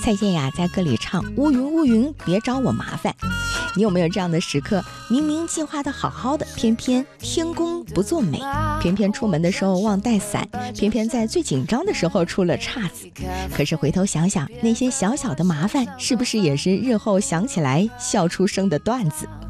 蔡健雅在歌里唱乌云乌云别找我麻烦。你有没有这样的时刻，明明计划的好好的，偏偏天公不作美，偏偏出门的时候忘带伞，偏偏在最紧张的时候出了岔子。可是回头想想，那些小小的麻烦是不是也是日后想起来笑出声的段子？